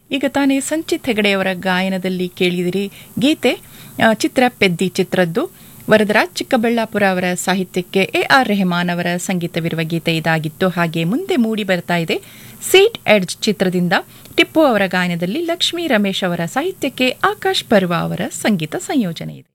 ಈಗ ತಾನೇ ಸಂಚಿತ್ ಹೆಗಡೆಯವರ ಗಾಯನದಲ್ಲಿ ಕೇಳಿದಿರಿ ಗೀತೆ. ಚಿತ್ರ ಪೆದ್ದಿ ಚಿತ್ರದ್ದು. ವರದರಾಜ್ ಚಿಕ್ಕಬಳ್ಳಾಪುರ ಅವರ ಸಾಹಿತ್ಯಕ್ಕೆ AR ರೆಹಮಾನ್ ಅವರ ಸಂಗೀತವಿರುವ ಗೀತೆ ಇದಾಗಿತ್ತು. ಹಾಗೆ ಮುಂದೆ ಮೂಡಿ ಬರ್ತಾ ಇದೆ ಸೀಟ್ ಎಡ್ಜ್ ಚಿತ್ರದಿಂದ ಟಿಪ್ಪು ಅವರ ಗಾಯನದಲ್ಲಿ ಲಕ್ಷ್ಮೀ ರಮೇಶ್ ಅವರ ಸಾಹಿತ್ಯಕ್ಕೆ ಆಕಾಶ್ ಪರ್ವ ಅವರ ಸಂಗೀತ ಸಂಯೋಜನೆ ಇದೆ.